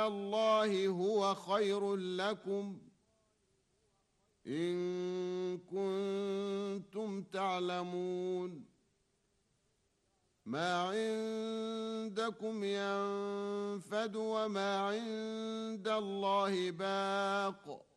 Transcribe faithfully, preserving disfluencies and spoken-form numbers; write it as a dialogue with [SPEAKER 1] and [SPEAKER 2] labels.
[SPEAKER 1] الله هو خير لكم إن كنتم تعلمون ما عندكم ينفد وما عند الله باق